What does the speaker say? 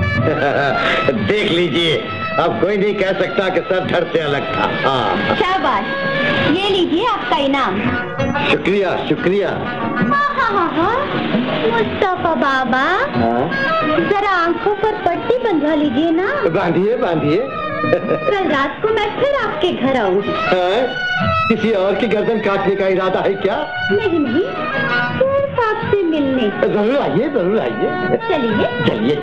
देख लीजिए, अब कोई नहीं कह सकता कि सर धड़ से अलग था। हाँ शाबाश, ये लीजिए आपका इनाम। शुक्रिया शुक्रिया। हाँ, मुस्तफा बाबा, जरा आंखों पर पट्टी बंधवा लीजिए ना। बांधिए बांधिए। कल रात को मैं फिर आपके घर आऊंगी। किसी और की गर्दन काटने का इरादा है क्या? नहीं नहीं, सिर्फ आपसे मिलने। जरूर आइए जरूर आइए। चलिए चलिए।